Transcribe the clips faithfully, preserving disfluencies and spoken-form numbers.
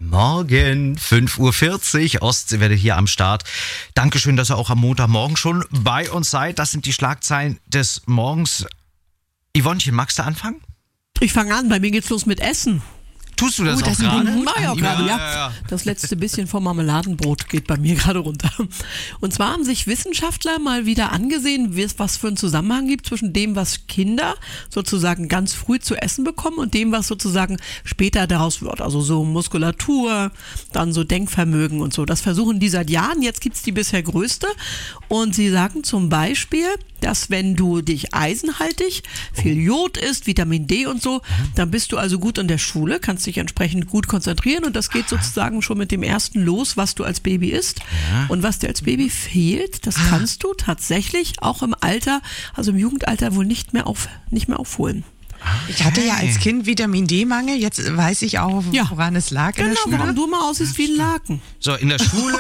Morgen, fünf Uhr vierzig, Ostseewelle hier am Start. Dankeschön, dass ihr auch am Montagmorgen schon bei uns seid. Das sind die Schlagzeilen des Morgens. Yvonnchen, magst du anfangen? Ich fange an, bei mir geht's los mit Essen. Tust du das oh, auch das gerade? Mach ich auch gerade, ja, ja, ja. Das letzte bisschen vom Marmeladenbrot geht bei mir gerade runter. Und zwar haben sich Wissenschaftler mal wieder angesehen, was für einen Zusammenhang gibt zwischen dem, was Kinder sozusagen ganz früh zu essen bekommen und dem, was sozusagen später daraus wird. Also so Muskulatur, dann so Denkvermögen und so. Das versuchen die seit Jahren. Jetzt gibt's die bisher größte. Und sie sagen zum Beispiel, dass wenn du dich eisenhaltig, viel Jod isst, Vitamin D und so, dann bist du also gut in der Schule, kannst dich entsprechend gut konzentrieren und das geht sozusagen schon mit dem ersten los, was du als Baby isst. Ja. Und was dir als Baby fehlt, das kannst du tatsächlich auch im Alter, also im Jugendalter wohl nicht mehr auf, nicht mehr aufholen. Okay. Ich hatte ja als Kind Vitamin D-Mangel, jetzt weiß ich auch, woran ja. es lag in genau, der Schule. Warum du mal aussiehst wie ein Laken. So, in der Schule,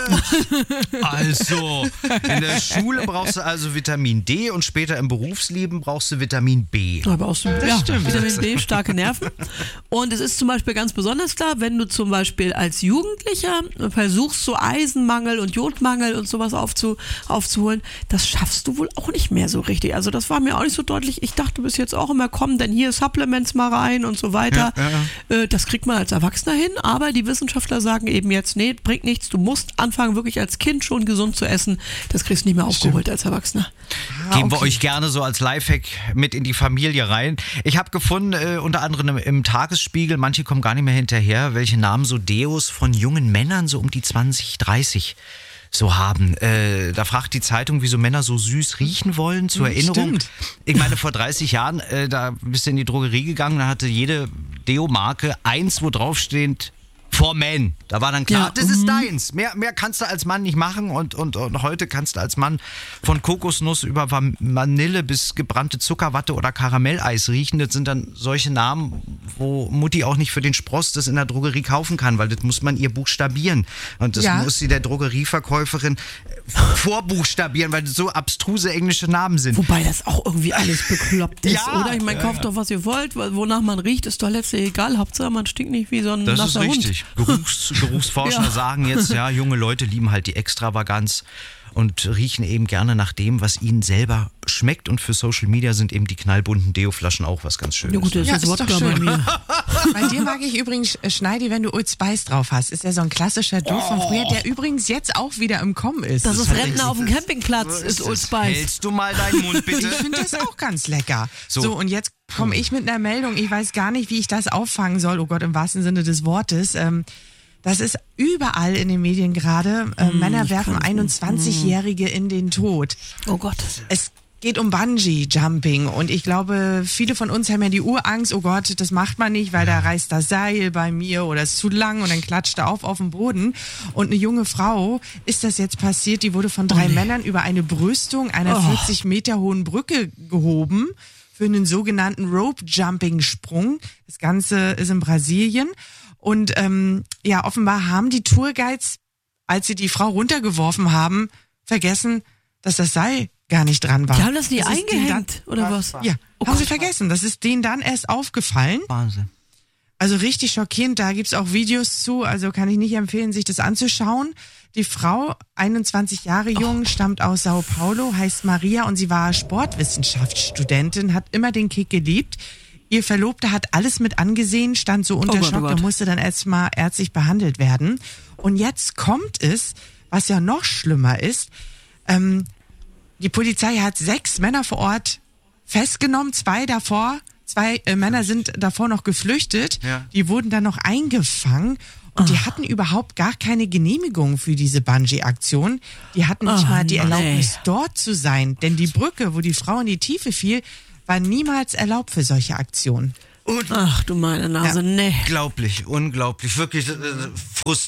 also, in der Schule brauchst du also Vitamin D und später im Berufsleben brauchst du Vitamin B. Da brauchst du, das ja, stimmt. Vitamin B, starke Nerven. Und es ist zum Beispiel ganz besonders klar, wenn du zum Beispiel als Jugendlicher versuchst, so Eisenmangel und Jodmangel und sowas aufzu, aufzuholen, das schaffst du wohl auch nicht mehr so richtig. Also das war mir auch nicht so deutlich. Ich dachte bis jetzt auch immer, komm, denn hier Supplements mal rein und so weiter. Ja, ja, ja. Das kriegt man als Erwachsener hin, aber die Wissenschaftler sagen eben jetzt, nee, bringt nichts, du musst anfangen, wirklich als Kind schon gesund zu essen. Das kriegst du nicht mehr aufgeholt als Erwachsener. Ah, Geben okay. wir euch gerne so als Lifehack mit in die Familie rein. Ich habe gefunden, äh, unter anderem im Tagesspiegel, manche kommen gar nicht mehr hinterher, welche Namen so Deos von jungen Männern so um die zwanzig, dreißig so haben. Äh, da fragt die Zeitung, wieso Männer so süß riechen wollen. Zur Erinnerung. Stimmt. Ich meine, vor dreißig Jahren, äh, da bist du in die Drogerie gegangen, da hatte jede Deo-Marke eins, wo draufsteht, For Men. Da war dann klar, ja, das ist deins. Mehr, mehr kannst du als Mann nicht machen und, und, und heute kannst du als Mann von Kokosnuss über Vanille bis gebrannte Zuckerwatte oder Karamelleis riechen. Das sind dann solche Namen, wo Mutti auch nicht für den Spross das in der Drogerie kaufen kann, weil das muss man ihr buchstabieren. Und das ja. muss sie der Drogerieverkäuferin vorbuchstabieren, weil das so abstruse englische Namen sind. Wobei das auch irgendwie alles bekloppt ist, ja, oder? Ich meine, kauft doch, was ihr wollt, wonach man riecht, ist doch letztlich egal. Hauptsache, man stinkt nicht wie so ein das nasser ist richtig. Hund. Geruchs, Geruchsforscher ja. sagen jetzt, ja, junge Leute lieben halt die Extravaganz und riechen eben gerne nach dem, was ihnen selber schmeckt. Und für Social Media sind eben die knallbunten Deo-Flaschen auch was ganz Schönes. Ja gut, das ja, ist Wodka bei mir. Bei dir mag ich übrigens, Schneidi, wenn du Old Spice drauf hast. Ist ja so ein klassischer Duft oh. von früher, der übrigens jetzt auch wieder im Kommen ist. Das, das ist Rentner auf dem ist, Campingplatz, ist, ist Old Spice. Hältst du mal deinen Mund, bitte? Ich finde das auch ganz lecker. So, so und jetzt komme ich mit einer Meldung. Ich weiß gar nicht, wie ich das auffangen soll. Oh Gott, im wahrsten Sinne des Wortes. Ähm, Das ist überall in den Medien gerade. Äh, mm, Männer werfen einundzwanzigjährige in den Tod. Oh Gott. Es geht um Bungee-Jumping und ich glaube, viele von uns haben ja die Urangst, oh Gott, das macht man nicht, weil da reißt das Seil bei mir oder ist zu lang und dann klatscht er auf auf den Boden. Und eine junge Frau ist das jetzt passiert, die wurde von drei oh nee. Männern über eine Brüstung einer oh. vierzig Meter hohen Brücke gehoben für einen sogenannten Rope-Jumping-Sprung. Das Ganze ist in Brasilien. Und ähm, ja, offenbar haben die Tourguides, als sie die Frau runtergeworfen haben, vergessen, dass das Seil gar nicht dran war. Die haben das nie das eingehängt, dann, oder was? Ja, oh haben Gott. sie vergessen. Das ist denen dann erst aufgefallen. Wahnsinn. Also richtig schockierend, da gibt's auch Videos zu, also kann ich nicht empfehlen, sich das anzuschauen. Die Frau, einundzwanzig Jahre jung, oh. stammt aus Sao Paulo, heißt Maria und sie war Sportwissenschaftsstudentin, hat immer den Kick geliebt. Ihr Verlobter hat alles mit angesehen, stand so unter oh Gott, Schock, oh er musste dann erstmal ärztlich behandelt werden. Und jetzt kommt es, was ja noch schlimmer ist, ähm, die Polizei hat sechs Männer vor Ort festgenommen, zwei davor, zwei äh, Männer sind davor noch geflüchtet, ja. die wurden dann noch eingefangen und oh. die hatten überhaupt gar keine Genehmigung für diese Bungee-Aktion. Die hatten nicht oh, mal die Erlaubnis, nee. dort zu sein, denn die Brücke, wo die Frau in die Tiefe fiel, war niemals erlaubt für solche Aktionen. Ach du meine Nase, ja, nee. Unglaublich, unglaublich, wirklich äh, frustrierend.